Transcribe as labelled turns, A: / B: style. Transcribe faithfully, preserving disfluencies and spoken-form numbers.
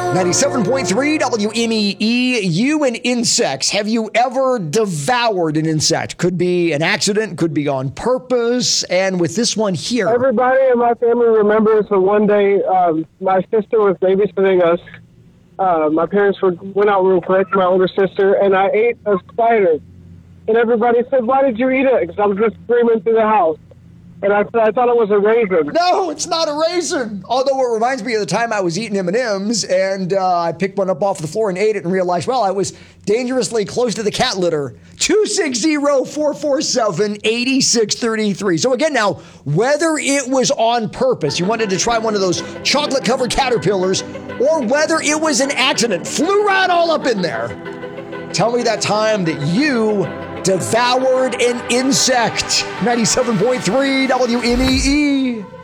A: ninety-seven point three W M E E, you and insects. Have you ever devoured an insect? Could be an accident, could be on purpose. And with this one here.
B: Everybody in my family remembers the one day um, my sister was babysitting us. Uh, my parents were, went out real quick, my older sister, and I ate a spider. And everybody said, "Why did you eat it?" Because I was just screaming through the house. And I, I thought it was a raisin.
A: No, it's not a raisin. Although it reminds me of the time I was eating M and M's and uh, I picked one up off the floor and ate it and realized, well, I was dangerously close to the cat litter. two six zero, four four seven, eight six three three. So again now, whether it was on purpose, you wanted to try one of those chocolate-covered caterpillars, or whether it was an accident, flew right all up in there. Tell me that time that you devoured an insect. ninety-seven point three W M E E.